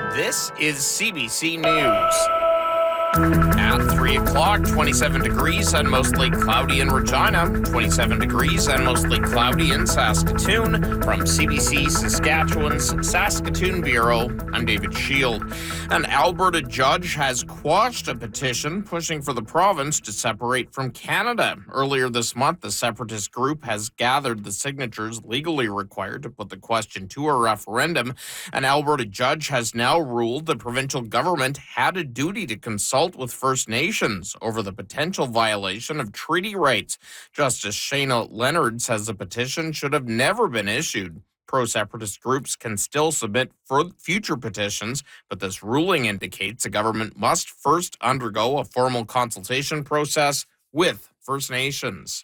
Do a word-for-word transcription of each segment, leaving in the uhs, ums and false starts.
This is C B C News. At three o'clock, twenty-seven degrees and mostly cloudy in Regina, twenty-seven degrees and mostly cloudy in Saskatoon. From C B C Saskatchewan's Saskatoon Bureau, I'm David Shield. An Alberta judge has quashed a petition pushing for the province to separate from Canada. Earlier this month, the separatist group has gathered the signatures legally required to put the question to a referendum. An Alberta judge has now ruled the provincial government had a duty to consult with First Nations over the potential violation of treaty rights. Justice Shayna Leonard says the petition should have never been issued. Pro-separatist groups can still submit for future petitions, but this ruling indicates the government must first undergo a formal consultation process with First Nations.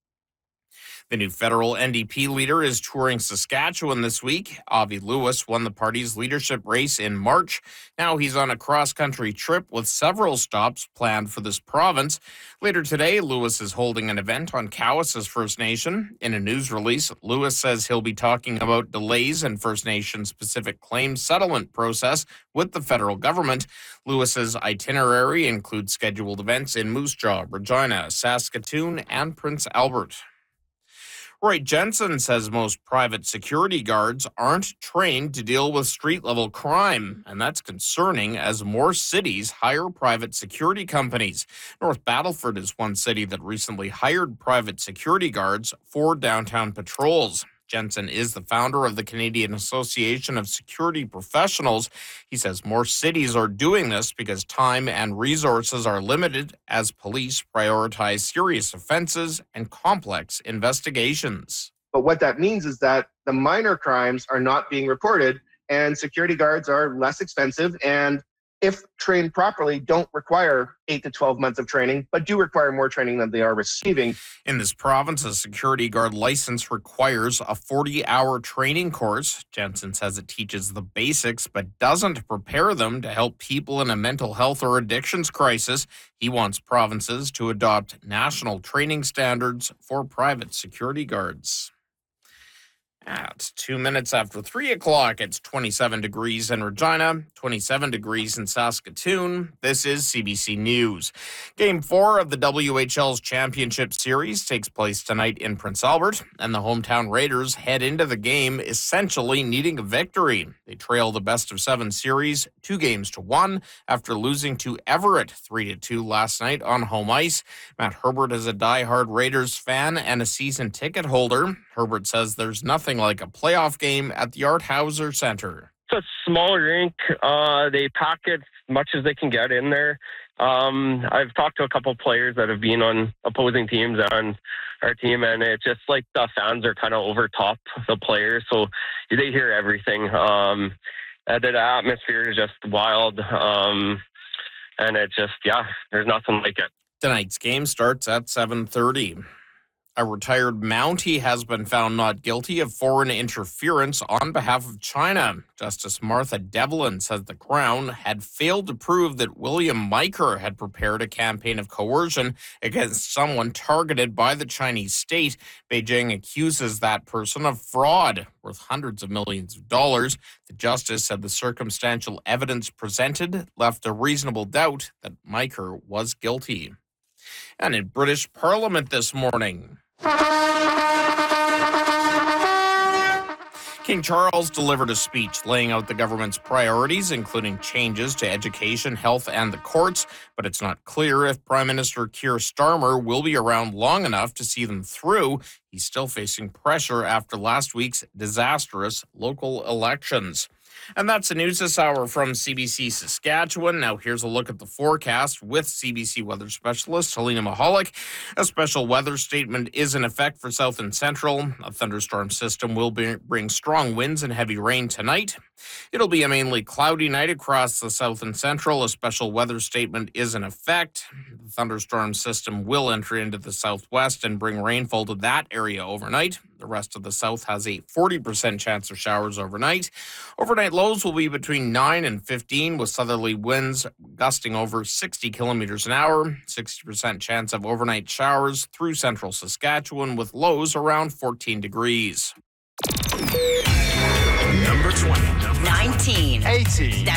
The new federal N D P leader is touring Saskatchewan this week. Avi Lewis won the party's leadership race in March. Now he's on a cross-country trip with several stops planned for this province. Later today, Lewis is holding an event on Cowessess First Nation. In a news release, Lewis says he'll be talking about delays in First Nation-specific claims settlement process with the federal government. Lewis's itinerary includes scheduled events in Moose Jaw, Regina, Saskatoon, and Prince Albert. Roy Jensen says most private security guards aren't trained to deal with street-level crime, and that's concerning as more cities hire private security companies. North Battleford is one city that recently hired private security guards for downtown patrols. Jensen is the founder of the Canadian Association of Security Professionals. He says more cities are doing this because time and resources are limited as police prioritize serious offenses and complex investigations. But what that means is that the minor crimes are not being reported and security guards are less expensive and, if trained properly, don't require eight to twelve months of training, but do require more training than they are receiving. In this province, a security guard license requires a forty-hour training course. Jensen says it teaches the basics, but doesn't prepare them to help people in a mental health or addictions crisis. He wants provinces to adopt national training standards for private security guards. At two minutes after three o'clock, it's twenty-seven degrees in Regina, twenty-seven degrees in Saskatoon. This is C B C News. Game four of the W H L's Championship Series takes place tonight in Prince Albert, and the hometown Raiders head into the game essentially needing a victory. They trail the best of seven series, two games to one, after losing to Everett three to two last night on home ice. Matt Herbert is a diehard Raiders fan and a season ticket holder. Herbert says there's nothing like a playoff game at the Art Hauser Center. It's a small rink. Uh, they pack it as much as they can get in there. Um, I've talked to a couple players that have been on opposing teams on our team, and it's just like the fans are kind of over top the players, so they hear everything. Um, and the atmosphere is just wild, um, and it just, yeah, there's nothing like it. Tonight's game starts at seven thirty. A retired Mountie has been found not guilty of foreign interference on behalf of China. Justice Martha Devlin says the Crown had failed to prove that William Miker had prepared a campaign of coercion against someone targeted by the Chinese state. Beijing accuses that person of fraud worth hundreds of millions of dollars. The justice said the circumstantial evidence presented left a reasonable doubt that Miker was guilty. And in British Parliament this morning, King Charles delivered a speech laying out the government's priorities, including changes to education, health, and the courts, but it's not clear if Prime Minister Keir Starmer will be around long enough to see them through. He's still facing pressure after last week's disastrous local elections. And that's the news this hour from C B C Saskatchewan. Now here's a look at the forecast with C B C weather specialist Helena Mahalik. A special weather statement is in effect for south and central. A thunderstorm system will be, bring strong winds and heavy rain tonight. It'll be a mainly cloudy night across the south and central. A special weather statement is in effect. The thunderstorm system will enter into the southwest and bring rainfall to that area overnight. The rest of the south has a forty percent chance of showers overnight. Overnight lows will be between nine and fifteen, with southerly winds gusting over sixty kilometers an hour. sixty percent chance of overnight showers through central Saskatchewan, with lows around fourteen degrees. Number twenty. nineteen. eighteen.